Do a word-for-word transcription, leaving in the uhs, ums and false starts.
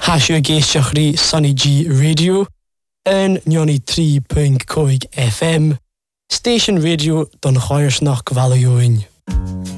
Hasio géisteachrí Sunny G Radio en Nioni three point five F M Station Radio don Chairsnach Valioin.